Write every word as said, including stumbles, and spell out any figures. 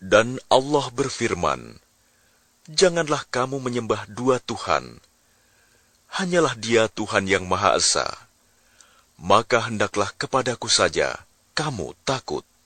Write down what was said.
Dan Allah berfirman, "Janganlah kamu menyembah dua Tuhan. Hanyalah Dia Tuhan yang Maha Esa. Maka hendaklah kepadaku saja kamu takut."